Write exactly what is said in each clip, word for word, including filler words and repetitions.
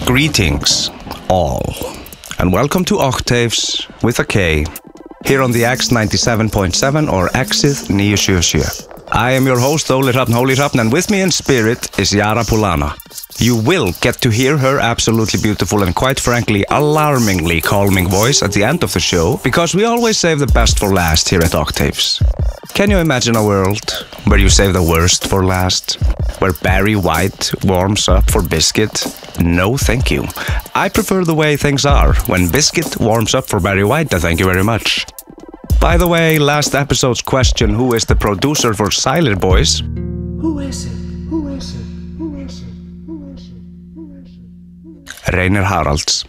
Greetings, all, and welcome to Octaves with a K, here on the X ninety-seven point seven or Xið nine seventy-seven. I am your host, Óli Hrafn Holy Hrafn, and with me in spirit is Yara Pulana. You will get to hear her absolutely beautiful and quite frankly alarmingly calming voice at the end of the show, because we always save the best for last here at Octaves. Can you imagine a world where you save the worst for last? Where Barry White warms up for Biscuit? No, thank you. I prefer the way things are when Biscuit warms up for Barry White, thank you very much. By the way, last episode's question, who is the producer for Silent Boys? Who is it? Who is it? Who is it? Who is it? Who is it? Reynir Haralds.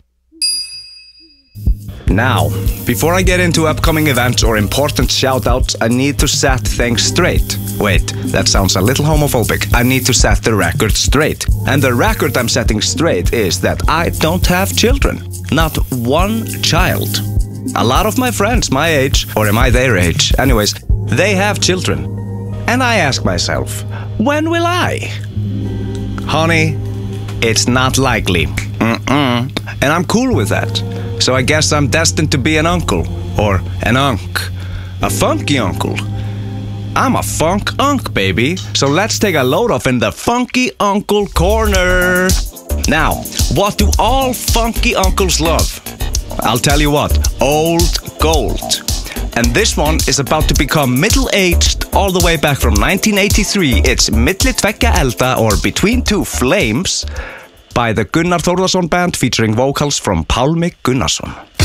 Now, before I get into upcoming events or important shoutouts, I need to set things straight. Wait, that sounds a little homophobic. I need to set the record straight. And the record I'm setting straight is that I don't have children. Not one child. A lot of my friends my age, or am I their age? Anyways, they have children. And I ask myself, when will I? Honey, it's not likely. Mm-mm. And I'm cool with that. So I guess I'm destined to be an uncle. Or an unk. A funky uncle. I'm a funk unk, baby. So let's take a load off in the funky uncle corner. Now, what do all funky uncles love? I'll tell you what, old gold. And this one is about to become middle-aged all the way back from nineteen eighty-three. It's Milli Tveggja Elda, or Between Two Flames, by the Gunnar Þórðarson Band, featuring vocals from Pálmi Gunnarsson.